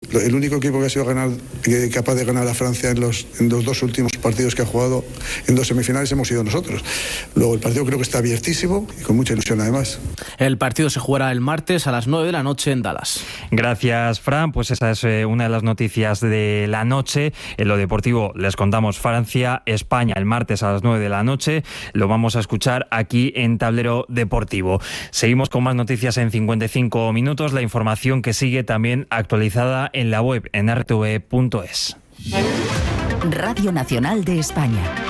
El único equipo que ha sido capaz de ganar a Francia en los 2 últimos partidos que ha jugado en 2 semifinales hemos sido nosotros. Luego el partido creo que está abiertísimo y con mucha ilusión además. El partido se jugará el martes a las 9 de la noche en Dallas. Gracias, Fran. Pues esa es una de las noticias de la noche. En lo deportivo les contamos Francia, España el martes a las 9 de la noche. Lo vamos a escuchar aquí en Tablero Deportivo. Seguimos con más noticias en 55 minutos. La información que sigue también actualizada en la web en rtv.es. Radio Nacional de España.